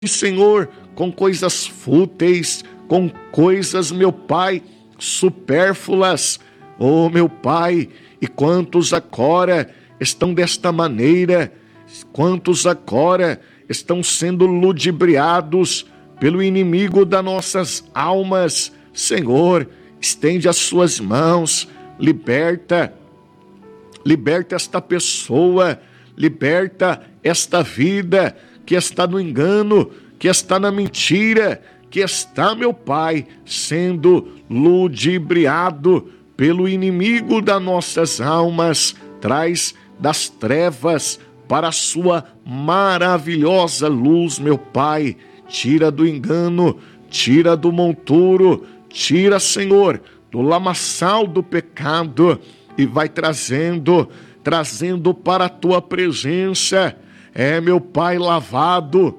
Senhor, com coisas fúteis, com coisas, meu Pai, supérfluas. Oh, meu Pai, e quantos agora estão desta maneira, quantos agora estão sendo ludibriados pelo inimigo das nossas almas. Senhor, estende as suas mãos, liberta esta pessoa, liberta esta vida que está no engano, que está na mentira, que está, meu Pai, sendo ludibriado pelo inimigo das nossas almas. Traz das trevas para a sua maravilhosa luz, meu Pai. Tira do engano, tira do monturo, tira, Senhor, do lamaçal do pecado e vai trazendo para a tua presença. Meu Pai, lavado,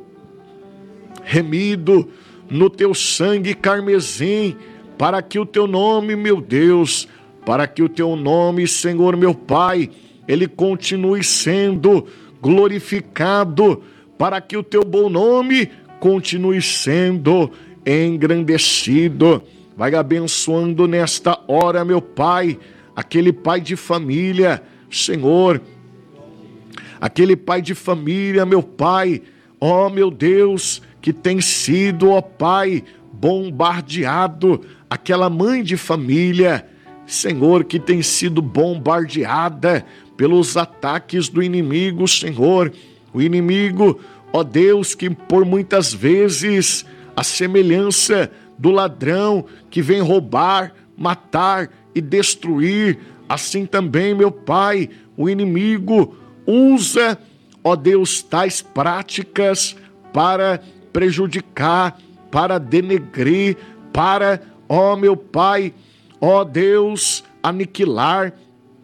remido no teu sangue carmesim, para que o teu nome, meu Deus, para que o teu nome, Senhor, meu Pai, ele continue sendo glorificado, para que o teu bom nome continue sendo engrandecido. Vai abençoando nesta hora, meu Pai, aquele pai de família, Senhor, aquele pai de família, meu Pai, ó meu Deus, que tem sido, ó Pai, bombardeado, aquela mãe de família, Senhor, que tem sido bombardeada pelos ataques do inimigo, Senhor, o inimigo, ó Deus, que por muitas vezes, a semelhança do ladrão que vem roubar, matar e destruir, assim também, meu Pai, o inimigo usa, ó Deus, tais práticas para prejudicar, para denegrir, para, ó meu Pai, ó Deus, aniquilar,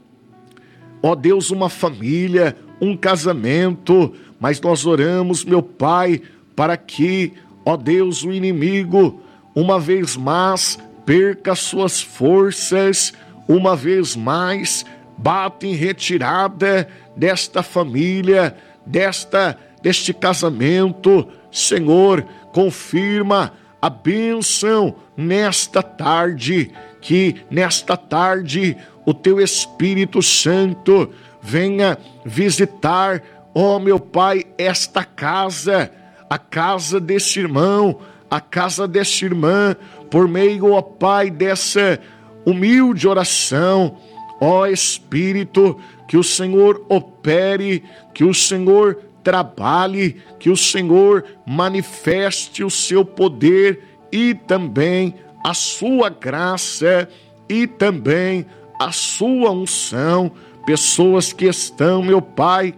ó Deus, uma família, um casamento. Mas nós oramos, meu Pai, para que, ó Deus, o inimigo, uma vez mais, perca suas forças, uma vez mais, bata em retirada desta família, deste casamento. Senhor, confirma a bênção nesta tarde, que nesta tarde o teu Espírito Santo venha visitar, ó meu Pai, esta casa, a casa desse irmão, a casa dessa irmã, por meio, ó Pai, dessa humilde oração. Ó Espírito, que o Senhor opere, que o Senhor trabalhe, que o Senhor manifeste o seu poder e também a sua graça e também a sua unção. Pessoas que estão, meu Pai,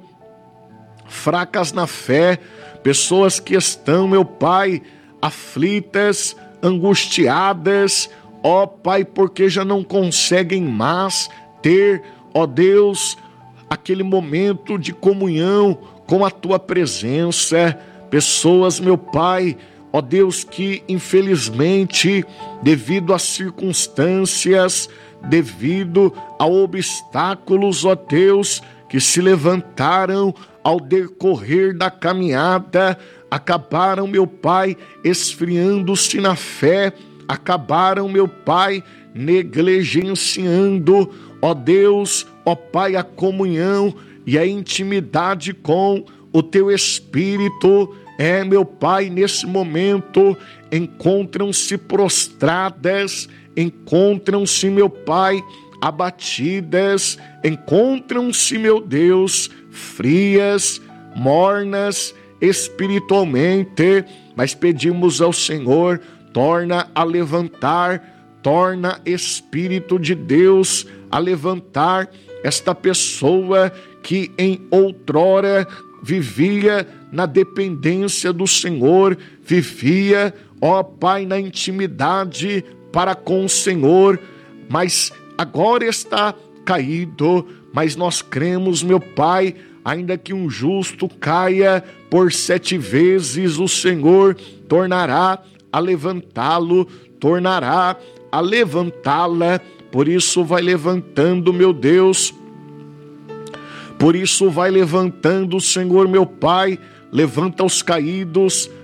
fracas na fé, pessoas que estão, meu Pai, aflitas, angustiadas, ó Pai, porque já não conseguem mais ter, ó Deus, aquele momento de comunhão com a tua presença. Pessoas, meu Pai, ó Deus, que infelizmente, devido às circunstâncias, devido a obstáculos, ó Deus, que se levantaram ao decorrer da caminhada, acabaram, meu Pai, esfriando-se na fé, acabaram, meu Pai, negligenciando, ó Deus, ó Pai, a comunhão e a intimidade com o teu Espírito. Meu Pai, nesse momento, encontram-se prostradas, encontram-se, meu Pai, abatidas, encontram-se, meu Deus, frias, mornas espiritualmente, mas pedimos ao Senhor, torna a levantar, torna, Espírito de Deus, a levantar esta pessoa que em outrora vivia na dependência do Senhor, vivia, ó Pai, na intimidade para com o Senhor, mas agora está caído. Mas nós cremos, meu Pai, ainda que um justo caia por 7 vezes, o Senhor tornará a levantá-lo, tornará a levantá-la. Por isso vai levantando, meu Deus, por isso vai levantando, Senhor, meu Pai, levanta os caídos,